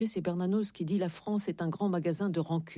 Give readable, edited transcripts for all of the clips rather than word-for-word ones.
c'est Bernanos qui dit « La France est un grand magasin de rancune ».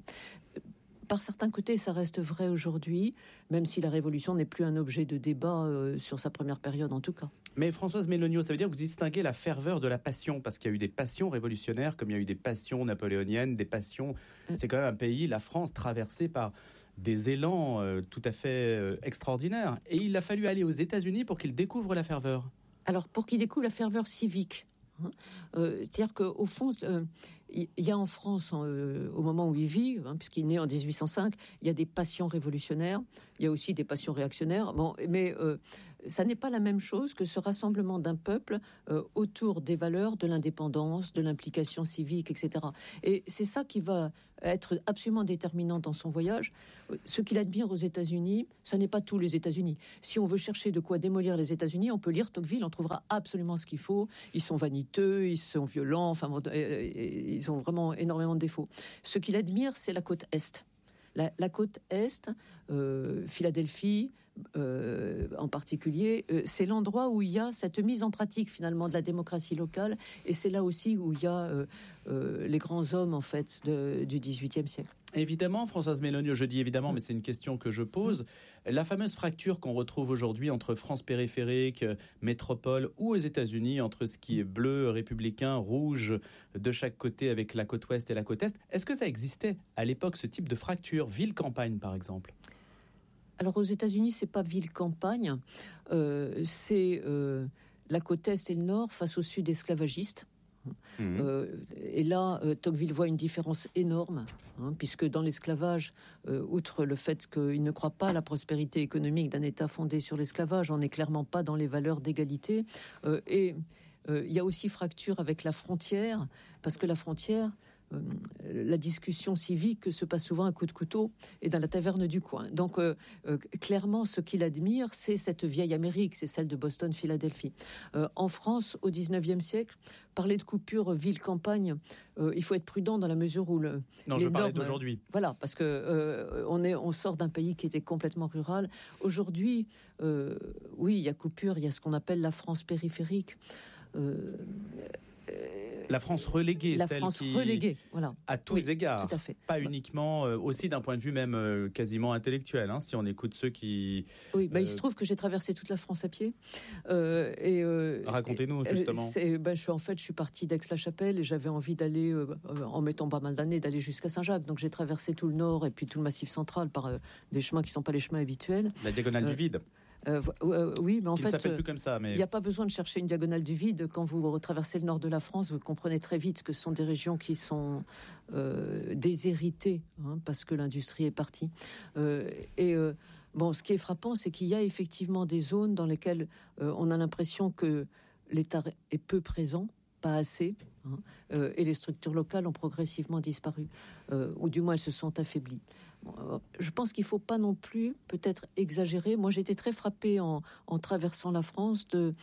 Par certains côtés, ça reste vrai aujourd'hui, même si la Révolution n'est plus un objet de débat sur sa première période en tout cas. Mais Françoise Méloniot, ça veut dire que vous distinguez la ferveur de la passion, parce qu'il y a eu des passions révolutionnaires, comme il y a eu des passions napoléoniennes, des passions... C'est quand même un pays, la France, traversé par des élans tout à fait extraordinaires. Et il a fallu aller aux États-Unis pour qu'il découvre la ferveur. Alors, pour qu'il découvre la ferveur civique, c'est-à-dire qu'au fond, il y a en France, au moment où il vit, puisqu'il est né en 1805, il y a des passions révolutionnaires, il y a aussi des passions réactionnaires. Bon, mais ça n'est pas la même chose que ce rassemblement d'un peuple autour des valeurs de l'indépendance, de l'implication civique, etc. Et c'est ça qui va être absolument déterminant dans son voyage. Ce qu'il admire aux États-Unis, ça n'est pas tous les États-Unis. Si on veut chercher de quoi démolir les États-Unis, on peut lire Tocqueville, on trouvera absolument ce qu'il faut. Ils sont vaniteux, ils sont violents, enfin, ils ont vraiment énormément de défauts. Ce qu'il admire, c'est la côte Est. La côte Est, Philadelphie en particulier, c'est l'endroit où il y a cette mise en pratique finalement de la démocratie locale, et c'est là aussi où il y a les grands hommes en fait du XVIIIe siècle. Évidemment, Françoise Méloniot, je dis évidemment, mais c'est une question que je pose. La fameuse fracture qu'on retrouve aujourd'hui entre France périphérique, métropole ou aux États-Unis, entre ce qui est bleu, républicain, rouge de chaque côté avec la côte ouest et la côte est, est-ce que ça existait à l'époque, ce type de fracture, ville-campagne par exemple ? Alors aux États-Unis, c'est pas ville-campagne, c'est la côte est et le nord face au sud esclavagiste. Et là, Tocqueville voit une différence énorme, puisque dans l'esclavage, outre le fait qu'il ne croit pas à la prospérité économique d'un État fondé sur l'esclavage, on n'est clairement pas dans les valeurs d'égalité. Et il y a aussi fracture avec la frontière, parce que la frontière, la discussion civique se passe souvent à coups de couteau et dans la taverne du coin. Donc clairement, ce qu'il admire, c'est cette vieille Amérique, c'est celle de Boston-Philadelphie. En France, au XIXe siècle, parler de coupure ville-campagne, il faut être prudent dans la mesure où Non, je parlais d'aujourd'hui. Voilà, parce que on sort d'un pays qui était complètement rural. Aujourd'hui, oui, il y a coupure, il y a ce qu'on appelle la France périphérique. La France reléguée, reléguée, voilà. À tous les égards, tout à fait. Pas uniquement, aussi d'un point de vue même quasiment intellectuel, si on écoute ceux qui... Oui, il se trouve que j'ai traversé toute la France à pied. Racontez-nous, justement. Je suis partie d'Aix-la-Chapelle et j'avais envie d'aller, en mettant pas mal d'années, d'aller jusqu'à Saint-Jacques. Donc j'ai traversé tout le nord et puis tout le Massif central par des chemins qui ne sont pas les chemins habituels. La diagonale du vide. Oui, mais en fait, il ne s'appelle plus comme ça. Mais... il n'y a pas besoin de chercher une diagonale du vide. Quand vous traversez le nord de la France, vous comprenez très vite que ce sont des régions qui sont déshéritées, parce que l'industrie est partie. Ce qui est frappant, c'est qu'il y a effectivement des zones dans lesquelles on a l'impression que l'État est peu présent, pas assez, et les structures locales ont progressivement disparu, ou du moins elles se sont affaiblies. Je pense qu'il ne faut pas non plus peut-être exagérer. Moi, j'ai été très frappée en traversant la France de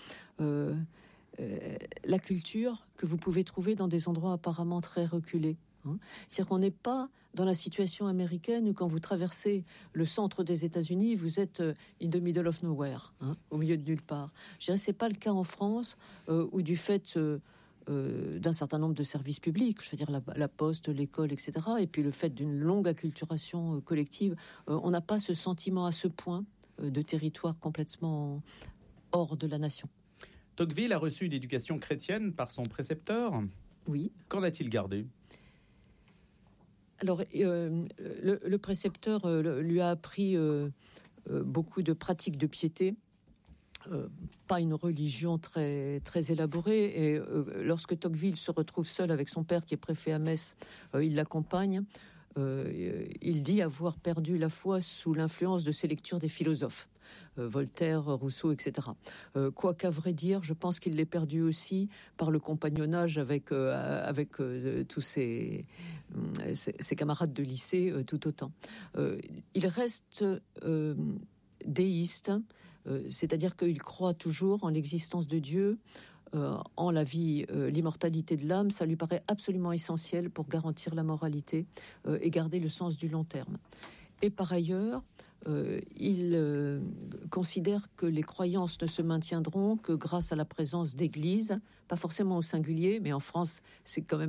la culture que vous pouvez trouver dans des endroits apparemment très reculés. C'est-à-dire qu'on n'est pas dans la situation américaine où quand vous traversez le centre des États-Unis, vous êtes in the middle of nowhere, au milieu de nulle part. Je dirais que c'est pas le cas en France, où du fait d'un certain nombre de services publics, je veux dire la poste, l'école, etc., et puis le fait d'une longue acculturation collective, on n'a pas ce sentiment à ce point de territoire complètement hors de la nation. Tocqueville a reçu une éducation chrétienne par son précepteur. Oui. Qu'en a-t-il gardé ? Alors, le précepteur lui a appris beaucoup de pratiques de piété, pas une religion très, très élaborée. Et lorsque Tocqueville se retrouve seul avec son père qui est préfet à Metz, il l'accompagne. Il dit avoir perdu la foi sous l'influence de ses lectures des philosophes, Voltaire, Rousseau, etc. Quoiqu'à vrai dire, je pense qu'il l'est perdu aussi par le compagnonnage avec tous ses camarades de lycée, tout autant. Il reste déiste, c'est-à-dire qu'il croit toujours en l'existence de Dieu, en la vie, l'immortalité de l'âme. Ça lui paraît absolument essentiel pour garantir la moralité et garder le sens du long terme. Et par ailleurs, il considère que les croyances ne se maintiendront que grâce à la présence d'églises, pas forcément au singulier, mais en France, c'est quand même